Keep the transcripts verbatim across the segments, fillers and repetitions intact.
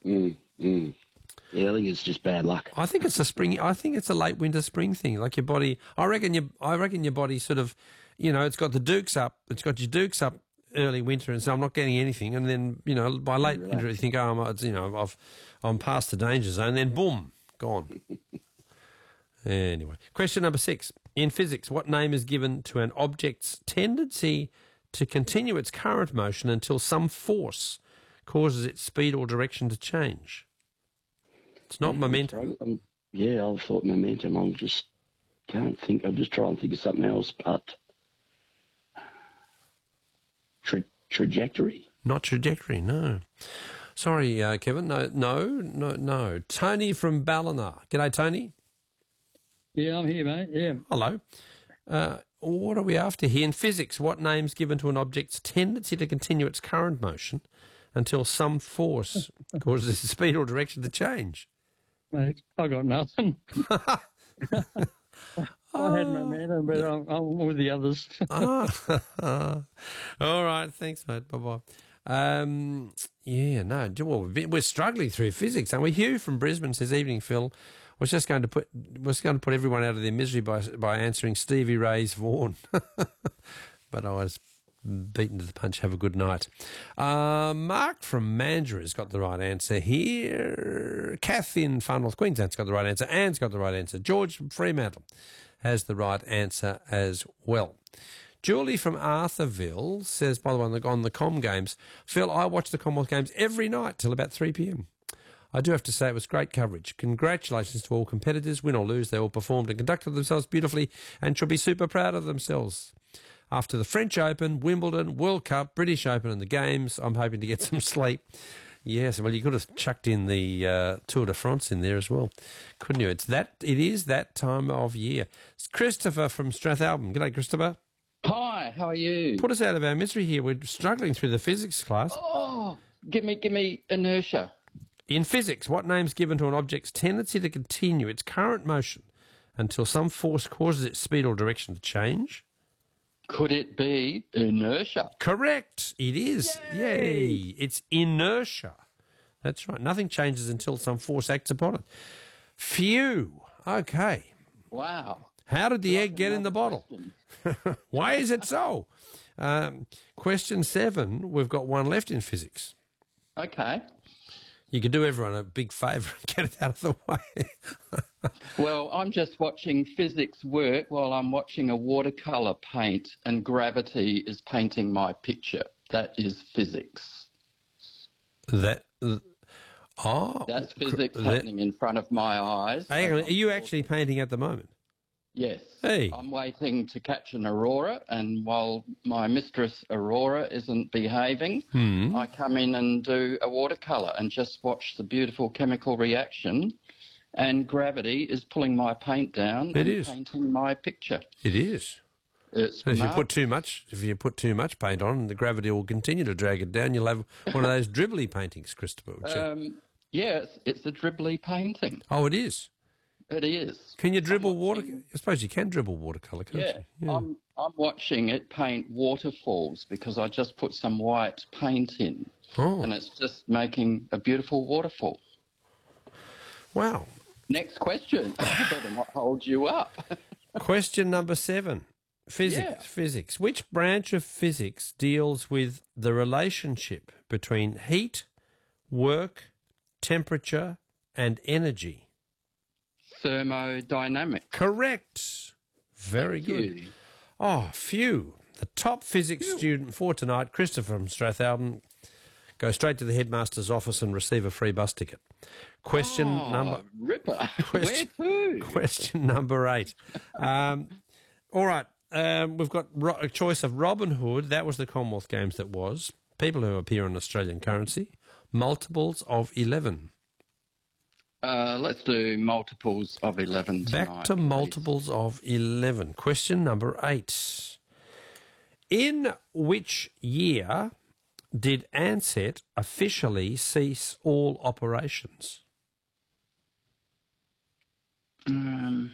Mm, mm. Yeah, I think it's just bad luck. I think it's a spring. I think it's a late winter spring thing. Like your body, I reckon your, I reckon your body sort of, you know, it's got the dukes up. It's got your dukes up early winter, and so I'm not getting anything. And then, you know, by late Relax. winter, you think, oh, I'm, you know, I've, I'm past the danger zone. Then boom, gone. Anyway, question number six. In physics, what name is given to an object's tendency to continue its current motion until some force causes its speed or direction to change? It's not Yeah, momentum. I'm, yeah, I thought momentum. I just can't think. I'm just trying to think of something else, but tra- trajectory. Not trajectory, no. Sorry, uh, Kevin. No, no, no, no. Tony from Ballina. G'day, Tony. Yeah, I'm here, mate. Yeah. Hello. Uh, what are we after here? In physics, what name's given to an object's tendency to continue its current motion until some force causes its speed or direction to change? Mate, I got nothing. I had momentum, but I'm, I'm with the others. Ah. All right. Thanks, mate. Bye-bye. Um, yeah, no. Well, we're struggling through physics, aren't we? Hugh from Brisbane says, evening, Phil. Was just going to put was going to put everyone out of their misery by by answering Stevie Ray's Vaughan, but I was beaten to the punch. Have a good night. Uh, Mark from Mandurah has got the right answer here. Kath in Far North Queensland's got the right answer. Anne's got the right answer. George from Fremantle has the right answer as well. Julie from Arthurville says, by the way, on the, on the Com Games, Phil, I watch the Commonwealth Games every night till about three p.m. I do have to say it was great coverage. Congratulations to all competitors. Win or lose, they all performed and conducted themselves beautifully and should be super proud of themselves. After the French Open, Wimbledon, World Cup, British Open and the Games, I'm hoping to get some sleep. Yes, well, you could have chucked in the uh, Tour de France in there as well, couldn't you? It's that. It is that time of year. It's Christopher from Strathalbyn. G'day, Christopher. Hi, how are you? Put us out of our misery here. We're struggling through the physics class. Oh, give me, give me inertia. In physics, what name's given to an object's tendency to continue its current motion until some force causes its speed or direction to change? Could it be inertia? Correct. It is. Yay. Yay. It's inertia. That's right. Nothing changes until some force acts upon it. Phew. Okay. Wow. How did the egg get in the bottle? Why is it so? Um, question seven, we've got one left in physics. Okay. You could do everyone a big favour and get it out of the way. Well, I'm just watching physics work while I'm watching a watercolour paint and gravity is painting my picture. That is physics. That, uh, oh. That's physics that, happening in front of my eyes. Hang on, are you actually painting at the moment? Yes. Hey. I'm waiting to catch an aurora, and while my mistress Aurora isn't behaving, hmm. I come in and do a watercolour and just watch the beautiful chemical reaction, and gravity is pulling my paint down It and is. painting my picture. It is. It's If you mar- put too much, if you put too much paint on, the gravity will continue to drag it down. You'll have one of those dribbly paintings, Christopher. Which are- um, yeah, it's, it's a dribbly painting. oh, it is. It is. Can you dribble I'm water? watching- I suppose you can dribble watercolour, can't Yeah, you? I'm I'm watching it paint waterfalls because I just put some white paint in, Oh, and it's just making a beautiful waterfall. wow. Next question. I better not hold you up. Question number seven. Physics. Yeah. Physics. Which branch of physics deals with the relationship between heat, work, temperature, and energy? Thermodynamics. Correct. Very Thank good. you. Oh, phew. The top physics student for tonight, Christopher from Strathalbyn. Go straight to the headmaster's office and receive a free bus ticket. Question Oh, number Ripper. Question- Where to? question number eight. Um, all right. Um, we've got ro- a choice of Robin Hood. That was the Commonwealth Games that was. People who appear in Australian currency. Multiples of eleven. Uh, let's do multiples of eleven tonight. Back to please. multiples of eleven. Question number eight. In which year did Ansett officially cease all operations? Um,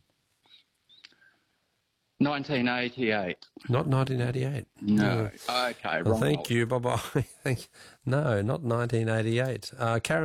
nineteen eighty-eight. Not nineteen eighty-eight. No. Okay, Well, wrong. thank you. Bye-bye. Thank you. No, not nineteen eighty-eight. Uh, Karen